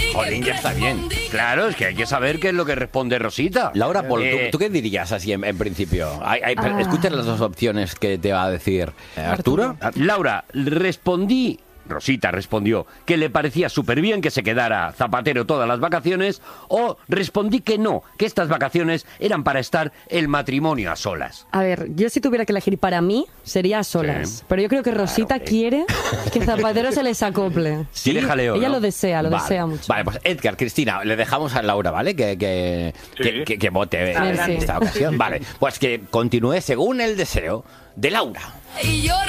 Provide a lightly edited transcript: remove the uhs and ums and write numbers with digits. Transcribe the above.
Jolín, ya está bien. Claro, es que hay que saber qué es lo que responde Rosita. Laura Polo, ¿tú qué dirías así en principio? Escucha las dos opciones que te va a decir Arturo. Laura, Rosita respondió que le parecía súper bien que se quedara Zapatero todas las vacaciones, o respondí que no, que estas vacaciones eran para estar el matrimonio a solas. A ver, yo si tuviera que elegir para mí, sería a solas. Sí. Pero yo creo que Rosita quiere que Zapatero se les acople. Sí, quiere jaleo, ella ¿no? lo desea mucho. Vale, pues Edgar, Cristina, le dejamos a Laura, ¿vale? Que vote en esta ocasión. Vale, pues que continúe según el deseo de Laura. Y yo